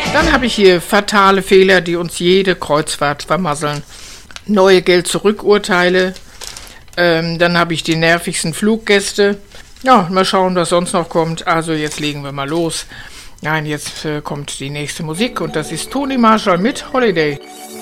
Dann habe ich hier fatale Fehler, die uns jede Kreuzfahrt vermasseln. Neue Geld-Zurück-Urteile. Dann habe ich die nervigsten Fluggäste. Ja, mal schauen, was sonst noch kommt. Also jetzt legen wir mal los. Nein, jetzt kommt die nächste Musik und das ist Toni Marshall mit Holiday.